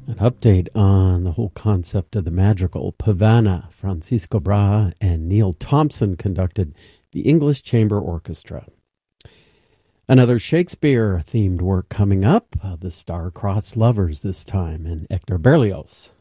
An update on the whole concept of the madrigal. Pavana, Francisco Brahe, and Neil Thompson conducted the English Chamber Orchestra. Another Shakespeare-themed work coming up, The Star-Crossed Lovers this time, and Hector Berlioz.